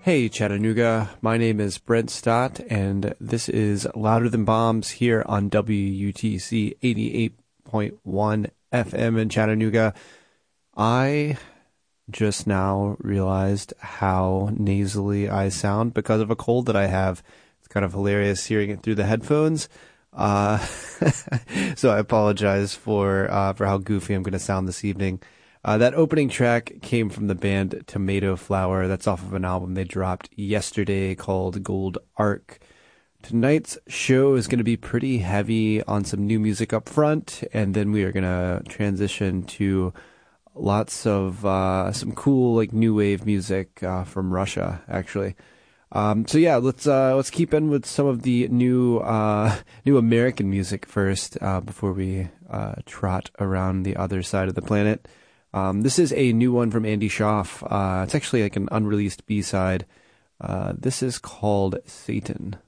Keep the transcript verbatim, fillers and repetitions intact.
Hey Chattanooga, my name is Brent Stott, and this is Louder Than Bombs here on W U T C eighty-eight point one F M in Chattanooga. I just now realized how nasally I sound because of a cold that I have. It's kind of hilarious hearing it through the headphones. Uh, so I apologize for uh, for how goofy I'm going to sound this evening. Uh, that opening track came from the band Tomato Flower. That's off of an album they dropped yesterday called Gold Arc. Tonight's show is going to be pretty heavy on some new music up front, and then we are going to transition to lots of uh, some cool like new wave music uh, from Russia, actually. Um, so yeah, let's uh, let's keep in with some of the new uh, new American music first uh, before we uh, trot around the other side of the planet. Um, this is a new one from Andy Schaaf. Uh, it's actually like an unreleased B-side. Uh, this is called Satan.